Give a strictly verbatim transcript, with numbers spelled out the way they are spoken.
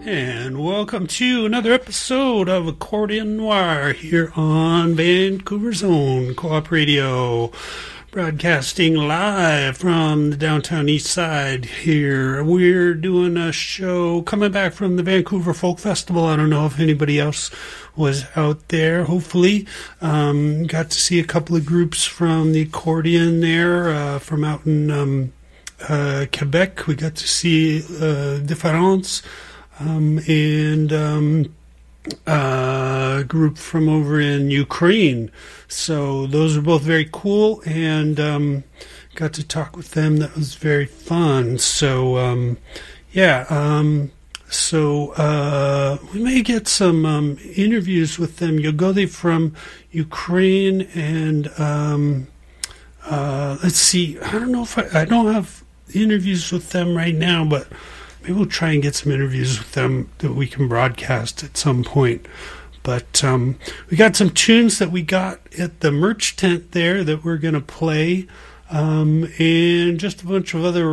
And welcome to another episode of Accordion Noir here on Vancouver's own Co-op Radio, broadcasting live from the downtown east side here. We're doing a show coming back from the Vancouver Folk Festival. I don't know if anybody else was out there, hopefully. Um, got to see a couple of groups from the accordion there, uh, from out in um, uh, Quebec. We got to see uh, Difference. Um, and um, a group from over in Ukraine. So those are both very cool, and um, got to talk with them. That was very fun. So, um, yeah, um, so uh, we may get some um, interviews with them. Yogodi from Ukraine, and um, uh, let's see, I don't know if I, I don't have interviews with them right now, but maybe we'll try and get some interviews with them that we can broadcast at some point. But um, we got some tunes that we got at the merch tent there that we're going to play, um, and just a bunch of other